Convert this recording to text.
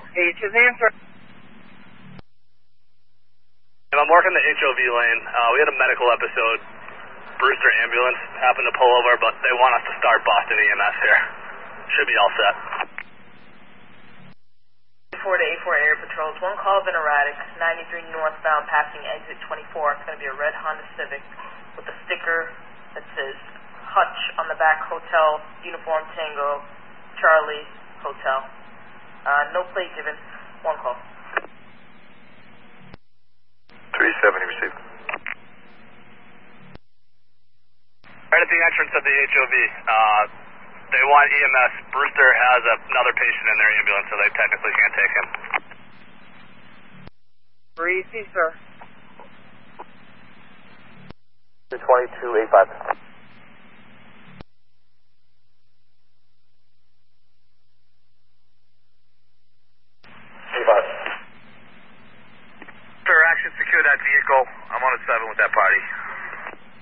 His answer. I'm working the HOV lane. We had a medical episode. Brewster ambulance happened to pull over, but they want us to start Boston EMS here. Should be all set. 4 to 84 Air Patrols. One call of an erratic, 93 northbound, passing exit 24. It's going to be a red Honda Civic with a sticker that says Hutch on the back, Hotel, Uniform Tango, Charlie, Hotel. No plate given. One call. 370 received. Right at the entrance of the HOV. They want EMS. Brewster has another patient in their ambulance, so they technically can't take him. Receive, sir. 22285. Sir, action, secure that vehicle. I'm on a 7 with that party.